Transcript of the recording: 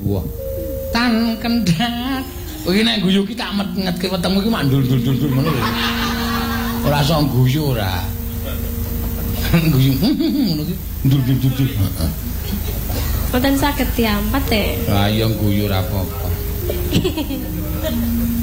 Wah. Tan kendhat. Iki nek guyu ki tak ngetke wetengmu ki mak ndul-ndul ngono lho. Ora iso guyu ora. Guyu ngono ki ndul-ndul. Mboten saged diampat e. Lah iya guyu ora apa-apa.